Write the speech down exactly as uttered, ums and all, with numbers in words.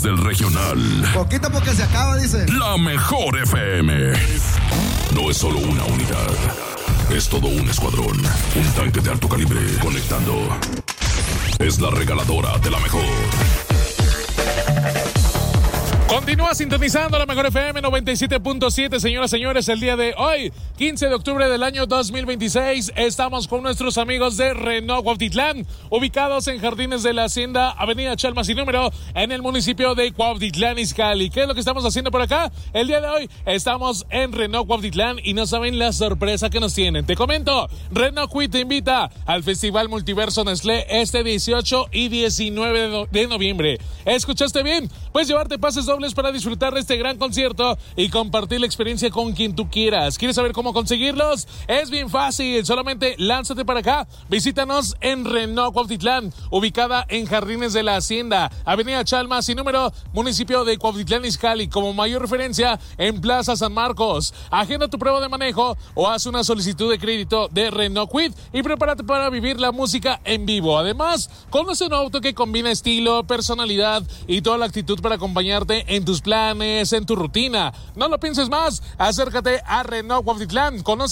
voz del regional. Poquito porque se acaba, dice. La mejor F M. No es solo una unidad. Es todo un escuadrón. Un tanque de alto calibre conectando. Es la regaladora de la mejor. Continúa sintonizando la mejor F M noventa y siete punto siete, señoras y señores. El día de hoy, quince de octubre del año dos mil veintiséis, estamos con nuestros amigos de Renault Cuautitlán, ubicados en Jardines de la Hacienda, Avenida Chalma sin número, en el municipio de Cuautitlán, Izcalli. ¿Qué es lo que estamos haciendo por acá? El día de hoy estamos en Renault Cuautitlán y no saben la sorpresa que nos tienen. Te comento, Renault Cuit te invita al Festival Multiverso Nestlé este dieciocho y diecinueve de, no- de noviembre. ¿Escuchaste bien? Puedes llevarte pases dobles para disfrutar de este gran concierto y compartir la experiencia con quien tú quieras. ¿Quieres saber cómo conseguirlos? Es bien fácil, solamente lánzate para acá. Visítanos en Renault Cuautitlán, ubicada en Jardines de la Hacienda, Avenida Chalma sin número, municipio de Cuautitlán, Izcalli. Como mayor referencia, en Plaza San Marcos. Agenda tu prueba de manejo o haz una solicitud de crédito de Renault Cuit y prepárate para vivir la música en vivo. Además, conoce un auto que combina estilo, personalidad y toda la actitud para acompañarte en tus planes, en tu rutina. No lo pienses más, acércate a Renault Cuautitlán. Conoce